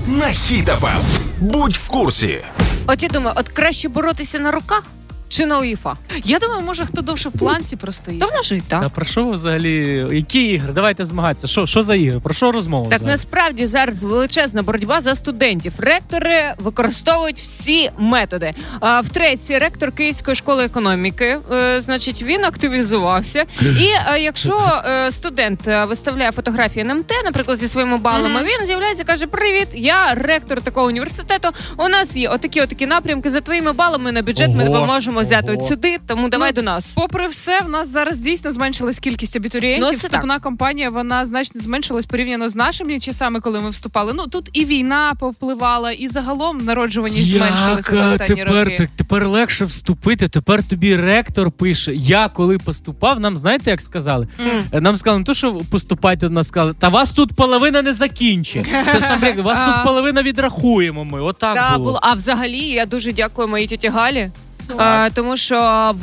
на Hit FM. Будь в курсі. От я думаю, краще боротися на руках чи на УЄФА? Я думаю, може, хто довше в планці простоїть. То може і так. А про що взагалі? Які ігри? Давайте змагатися. Що за ігри? Про що розмова? Так взагалі? насправді зараз величезна боротьба за студентів. Ректори використовують всі методи. Втретє, ректор Київської школи економіки, значить, він активізувався. І якщо студент виставляє фотографії НМТ, наприклад, зі своїми балами, він з'являється і каже: «Привіт, я ректор такого університету, у нас є отакі напрямки, за твоїми балами на бюджет ми допоможемо взяти от сюди, тому давай до нас». Попри все, в нас зараз дійсно зменшилась кількість абітурієнтів. Вступна кампанія, вона значно зменшилась порівняно з нашими часами, коли ми вступали. Тут і війна повпливала, і загалом народжуваність зменшилася за останні роки. Тепер легше вступити, тепер тобі ректор пише. Я коли поступав, нам знаєте, як сказали? Нам сказали, не то, що поступайте, нас сказали, та вас тут половина не закінчить. Це сам ректор, вас тут половина відрахуємо ми. Отак було. А взагалі, я дуже дякую моїй тіті Галі. Тому що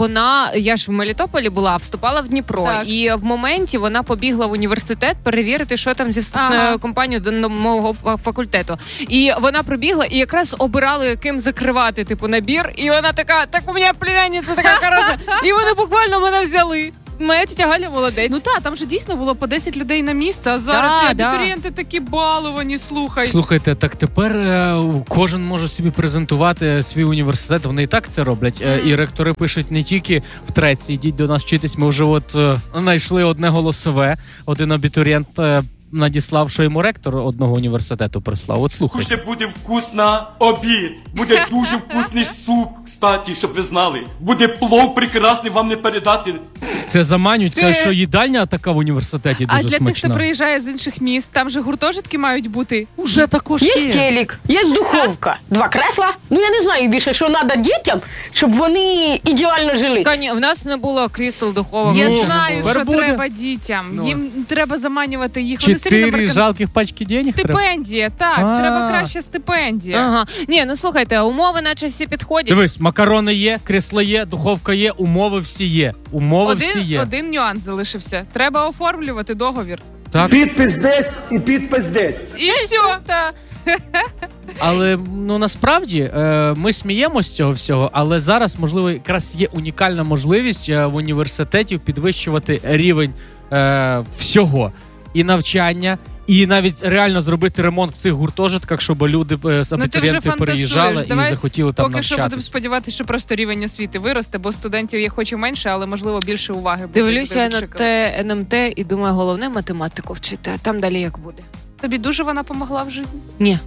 я ж в Мелітополі була, вступала в Дніпро. Так. І в моменті вона побігла в університет перевірити, що там зі вступною компанією до мого факультету. І вона прибігла, і якраз обирали, ким закривати, набір. І вона така, так у мене племянниця така хороша. І вони буквально мене взяли. Моя тітя Галя молодець. Там же дійсно було по 10 людей на місце, а зараз ці абітурієнти такі баловані, слухай. Слухайте, так тепер кожен може собі презентувати свій університет, вони і так це роблять. І ректори пишуть не тільки втретє, йдіть до нас вчитись, ми вже знайшли одне голосове, один абітурієнт надіслав, що йому ректор одного університету прислав. От слухайте. Дуже буде вкусно обід, буде дуже вкусний суп, кстати, щоб ви знали. Буде плов прекрасний, вам не передати. Це заманюють, кажуть, що їдальня така в університеті дуже смачна. А для тих, хто приїжджає з інших міст, там же гуртожитки мають бути. Уже також є. Є телек, є духовка, 2 кресла. Я не знаю більше, що треба дітям, щоб вони ідеально жили. В нас не було крісел духовок. Я знаю, що треба дітям. Їм треба заманювати їх. 4 жалких пачки денег? Стипендія, треба краще стипендія. Слухайте, умови наче всі підходять. Дивись, макарони є, крісло є, духовка є, умови всі є. Один нюанс залишився. Треба оформлювати договір. Так. Підпис десь і підпис десь. І все. Але насправді ми сміємося з цього всього, але зараз, можливо, якраз є унікальна можливість в університеті підвищувати рівень всього. І навчання, і навіть реально зробити ремонт в цих гуртожитках, щоб люди, абітурієнти переїжджали і захотіли там навчатися. Поки що будемо сподіватися, що просто рівень освіти виросте, бо студентів є хоч і менше, але, можливо, більше уваги буде. Дивлюся на те НМТ і думаю, головне математику вчити, а там далі як буде. Тобі дуже вона помогла в житті? Ні.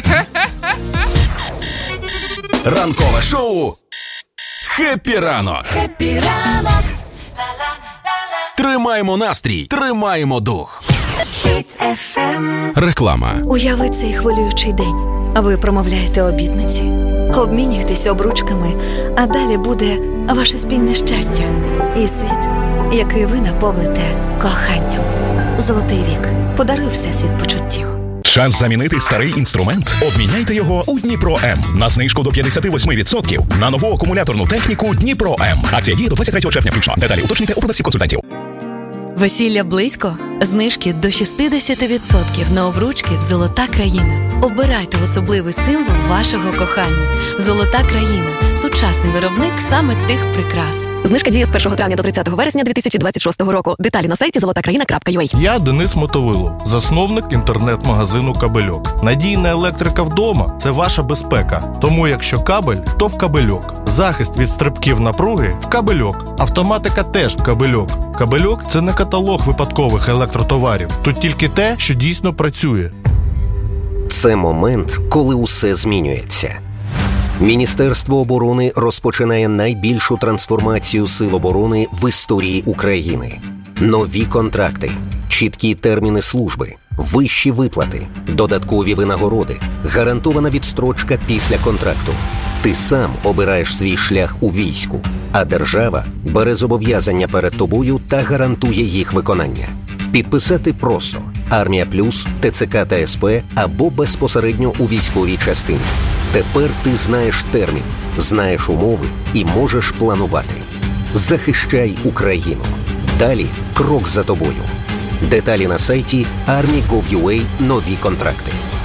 Ранкове шоу «Хеппі ранок». Хеппі ранок. Тримаємо настрій, тримаємо дух. Hit FM. Реклама. Уяви цей хвилюючий день. Ви промовляєте обітниці, обмінюєтесь обручками, а далі буде ваше спільне щастя і світ, який ви наповните коханням. Золотий вік. Подаруй всесвіт почуттів. Час замінити старий інструмент? Обміняйте його у Дніпро М. На знижку до 58% на нову акумуляторну техніку Дніпро М. Акція діє до 23 червня включно. Деталі уточнюйте у продавців консультантів. Весілля близько? Знижки до 60% на обручки в «Золота країна». Обирайте особливий символ вашого кохання. «Золота країна» – сучасний виробник саме тих прикрас. Знижка діє з 1 травня до 30 вересня 2026 року. Деталі на сайті zolotakraina.ua. Я Денис Мотовило, засновник інтернет-магазину «Кабельок». Надійна електрика вдома – це ваша безпека. Тому якщо кабель, то в «Кабельок». Захист від стрибків напруги – в «Кабельок». Автоматика теж в «Кабельок». «Кабельок» – це не каталог випадкових електротоварів. Тут тільки те, що дійсно працює. Це момент, коли усе змінюється. Міністерство оборони розпочинає найбільшу трансформацію сил оборони в історії України. Нові контракти, чіткі терміни служби, вищі виплати, додаткові винагороди, гарантована відстрочка після контракту. Ти сам обираєш свій шлях у війську, а держава бере зобов'язання перед тобою та гарантує їх виконання. Підписати просто «Армія Плюс», ТЦК та СП або безпосередньо у військовій частині. Тепер ти знаєш термін, знаєш умови і можеш планувати. Захищай Україну. Далі крок за тобою. Деталі на сайті army.gov.ua. Нові контракти.